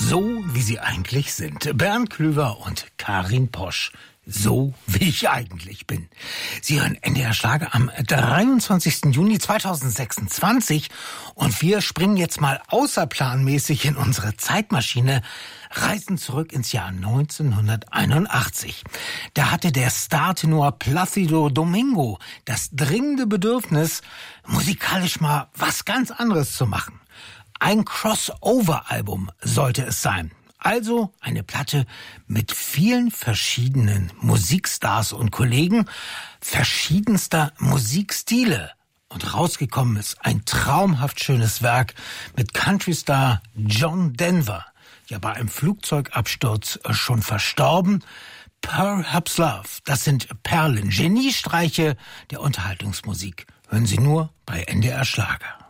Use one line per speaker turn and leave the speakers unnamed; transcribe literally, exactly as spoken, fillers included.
So, wie sie eigentlich sind. Bernd Klüver und Karin Posch. So, wie ich eigentlich bin. Sie hören N D R Schlager am dreiundzwanzigsten Juni zweitausendsechsundzwanzig und wir springen jetzt mal außerplanmäßig in unsere Zeitmaschine, reisen zurück ins Jahr neunzehnhunderteinundachtzig. Da hatte der Startenor Plácido Domingo das dringende Bedürfnis, musikalisch mal was ganz anderes zu machen. Ein Crossover-Album sollte es sein. Also eine Platte mit vielen verschiedenen Musikstars und Kollegen verschiedenster Musikstile. Und rausgekommen ist ein traumhaft schönes Werk mit Countrystar John Denver. Ja, bei einem Flugzeugabsturz schon verstorben. Perhaps Love, das sind Perlen, Geniestreiche der Unterhaltungsmusik. Hören Sie nur bei N D R Schlager.